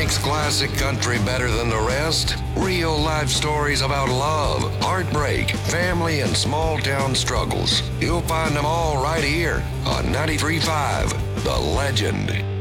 makes classic country better than the rest? Real life stories about love, heartbreak, family, and small town struggles. You'll find them all right here on 93.5 The Legend.